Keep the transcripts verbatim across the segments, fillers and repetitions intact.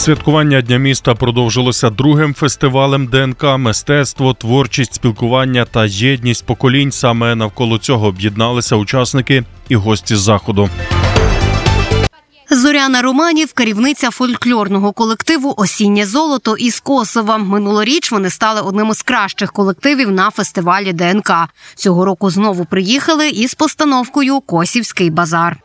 Святкування Дня міста продовжилося другим фестивалем ДНК «Мистецтво, творчість, спілкування та єдність поколінь». Саме навколо цього об'єдналися учасники і гості з заходу. Зоряна Романів – керівниця фольклорного колективу «Осіннє золото» із Косова. Минулоріч вони стали одним із кращих колективів на фестивалі ДНК. Цього року знову приїхали із постановкою «Косівський базар».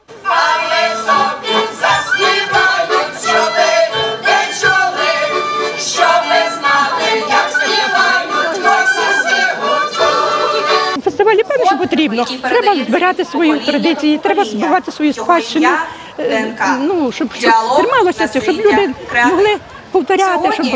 Фестивалі, певно, що потрібно. Треба збирати свої традиції, треба збирати свою спадщину, ну, щоб, щоб трималося це, щоб люди могли повторяти, щоб,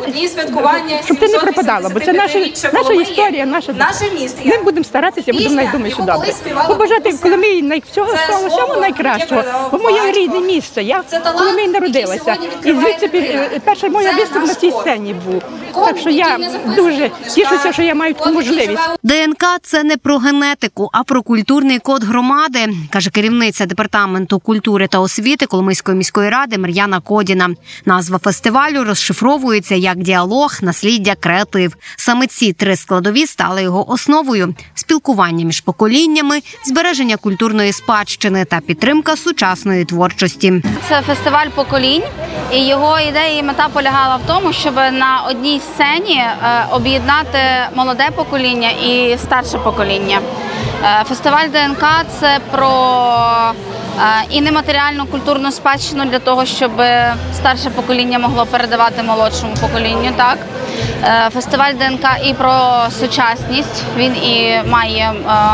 щоб це не пропадало, бо це наша, наша історія, наша. Ми будемо старатися, будемо, я думаю, що добре. Побажати Коломиї всього всього найкращого, бо моє рідне місце, я в Коломиї народилася. І звідси перша моя виступ на цій сцені був. Так що я дуже тішуся, що я маю таку можливість. ДНК – це не про генетику, а про культурний код громади, каже керівниця департаменту культури та освіти Коломийської міської ради Мар'яна Кодіна. Назва фестивалю розшифровується як «Діалог, насліддя, креатив». Саме ці три складові стали його основою – спілкування між поколіннями, збереження культурної спадщини та підтримка сучасної творчості. Це фестиваль поколінь, і його ідея і мета полягала в тому, щоб на одній сцені об'єднати молоде покоління і старше покоління. Фестиваль ДНК – це про і нематеріальну культурну спадщину для того, щоб старше покоління могло передавати молодшому поколінню. Так? Фестиваль ДНК і про сучасність, він і має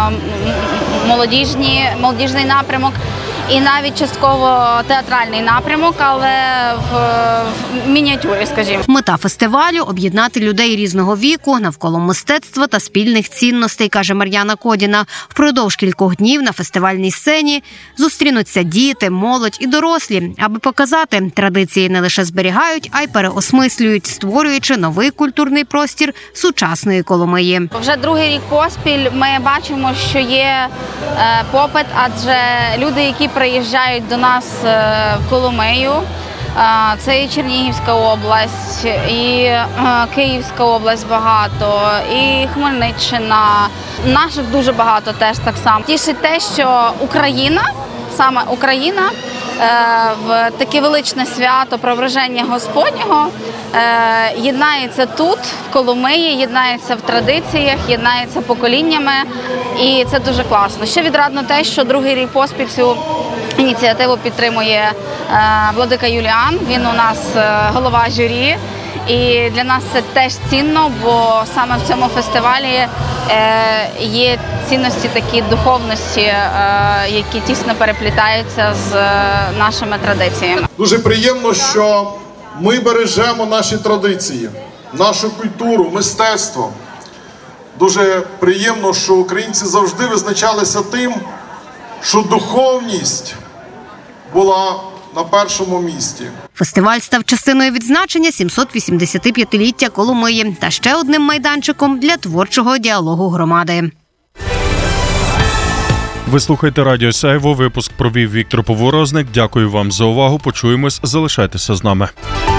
молодіжні, молодіжний напрямок, і навіть частково театральний напрямок, але в, в мініатюрі, скажімо. Мета фестивалю – об'єднати людей різного віку навколо мистецтва та спільних цінностей, каже Мар'яна Кодіна. Впродовж кількох днів на фестивальній сцені зустрінуться діти, молодь і дорослі, аби показати, традиції не лише зберігають, а й переосмислюють, створюючи новий культурний простір сучасної Коломиї. Вже другий рік поспіль ми бачимо, що є попит, адже люди, які приїжджають до нас в Коломию, це і Чернігівська область, і Київська область багато, і Хмельниччина. Наших дуже багато теж так само. Тішить те, що Україна, саме Україна, в таке величне свято Преображення Господнього єднається тут, в Коломиї, єднається в традиціях, єднається поколіннями, і це дуже класно. Ще відрадно те, що другий рік поспіль цю ініціативу підтримує владика Юліан, він у нас голова журі. І для нас це теж цінно, бо саме в цьому фестивалі є цінності такі духовності, які тісно переплітаються з нашими традиціями. Дуже приємно, що ми бережемо наші традиції, нашу культуру, мистецтво. Дуже приємно, що українці завжди визначалися тим, що духовність була на першому місці. Фестиваль став частиною відзначення сімсот вісімдесятип'ятиліття Коломиї та ще одним майданчиком для творчого діалогу громади. Ви слухаєте Радіо Сяйво. Випуск провів Віктор Поворозник. Дякую вам за увагу. Почуємось. Залишайтеся з нами.